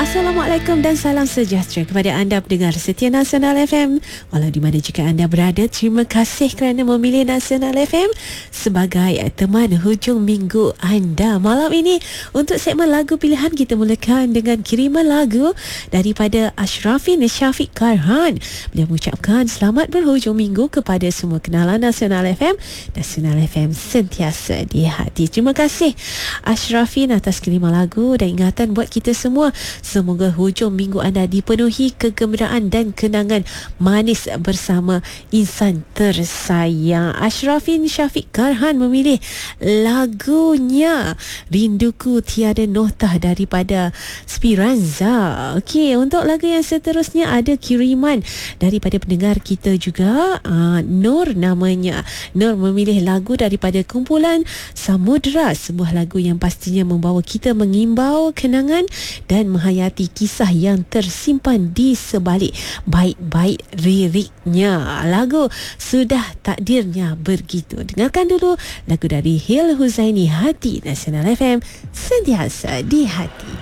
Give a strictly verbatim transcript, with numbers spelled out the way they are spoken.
Assalamualaikum dan salam sejahtera kepada anda pendengar setia Nasional F M. Walau di mana jika anda berada, terima kasih kerana memilih Nasional F M sebagai teman hujung minggu anda. Malam ini untuk segmen lagu pilihan, kita mulakan dengan kiriman lagu daripada Ashrafin Syafiq Karhan. Beliau mengucapkan selamat berhujung minggu kepada semua kenalan Nasional F M. Nasional F M sentiasa di hati. Terima kasih Ashrafin atas kiriman lagu dan ingatan buat kita semua. Semoga hujung minggu anda dipenuhi kegembiraan dan kenangan manis bersama insan tersayang. Ashrafin Syafiq Karhan memilih lagunya Rinduku Tiada Notah daripada Spiranza. Okey, untuk lagu yang seterusnya ada kiriman daripada pendengar kita juga, uh, Nur namanya. Nur memilih lagu daripada kumpulan Samudra, sebuah lagu yang pastinya membawa kita mengimbau kenangan dan menghayati kisah yang tersimpan di sebalik baik-baik liriknya. Lagu Sudah Takdirnya Begitu. Dengarkan dulu lagu dari Hil Huzaini, Hati. Nasional F M sentiasa di hati.